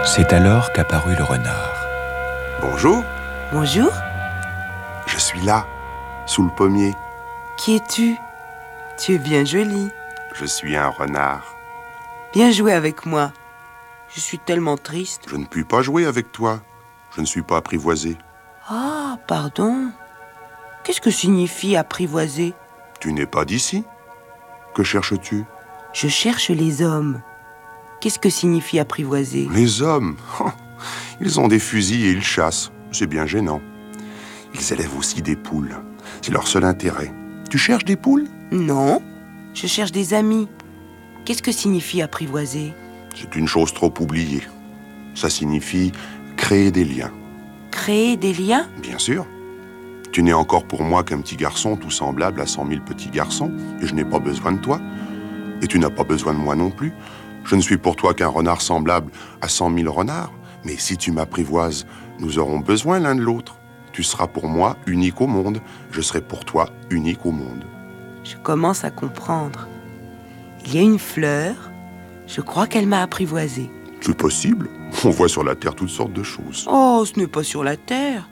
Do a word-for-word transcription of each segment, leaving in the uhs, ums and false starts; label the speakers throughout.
Speaker 1: C'est alors qu'apparut le renard.
Speaker 2: Bonjour,
Speaker 3: Bonjour,
Speaker 2: je suis là, sous le pommier.
Speaker 3: qui es-tu? Tu es bien jolie.
Speaker 2: Je suis un renard.
Speaker 3: Bien joué avec moi. Je suis tellement triste.
Speaker 2: Je ne puis pas jouer avec toi. Je ne suis pas apprivoisé.
Speaker 3: Ah, pardon. Qu'est-ce que signifie apprivoiser?
Speaker 2: Tu n'es pas d'ici. Que cherches-tu?
Speaker 3: Je cherche les hommes. Qu'est-ce que signifie apprivoiser?
Speaker 2: Les hommes. Ils ont des fusils et ils chassent. C'est bien gênant. Ils élèvent aussi des poules. C'est leur seul intérêt. Tu cherches des poules?
Speaker 3: Non, je cherche des amis. Qu'est-ce que signifie apprivoiser?
Speaker 2: C'est une chose trop oubliée. Ça signifie créer des liens.
Speaker 3: Créer des liens?
Speaker 2: Bien sûr. Tu n'es encore pour moi qu'un petit garçon tout semblable à cent mille petits garçons, et je n'ai pas besoin de toi. Et tu n'as pas besoin de moi non plus. Je ne suis pour toi qu'un renard semblable à cent mille renards. Mais si tu m'apprivoises, nous aurons besoin l'un de l'autre. Tu seras pour moi unique au monde. Je serai pour toi unique au monde.
Speaker 3: Je commence à comprendre. Il y a une fleur. Je crois qu'elle m'a apprivoisée.
Speaker 2: C'est possible. On voit sur la Terre toutes sortes de choses.
Speaker 3: Oh, ce n'est pas sur la terre.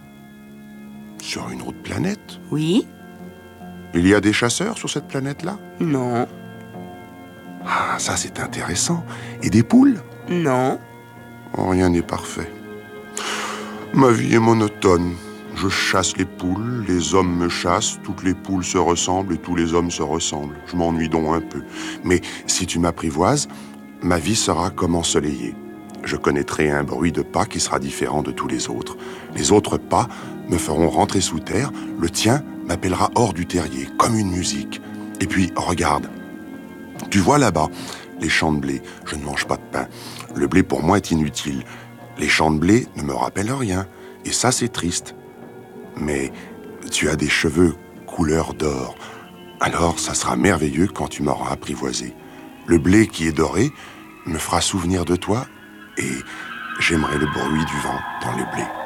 Speaker 2: Sur une autre planète?
Speaker 3: Oui?
Speaker 2: Il y a des chasseurs sur cette planète-là?
Speaker 3: Non.
Speaker 2: Ah, ça c'est intéressant. Et des poules?
Speaker 3: Non.
Speaker 2: Oh, rien n'est parfait. Ma vie est monotone. Je chasse les poules, les hommes me chassent, toutes les poules se ressemblent et tous les hommes se ressemblent. Je m'ennuie donc un peu. Mais si tu m'apprivoises, ma vie sera comme ensoleillée. Je connaîtrai un bruit de pas qui sera différent de tous les autres. Les autres pas me feront rentrer sous terre, le tien m'appellera hors du terrier, comme une musique. Et puis, regarde, tu vois là-bas, les champs de blé, je ne mange pas de pain. Le blé pour moi est inutile. Les champs de blé ne me rappellent rien. Et ça, c'est triste. Mais tu as des cheveux couleur d'or. Alors, ça sera merveilleux quand tu m'auras apprivoisé. Le blé qui est doré me fera souvenir de toi et j'aimerai le bruit du vent dans le blé.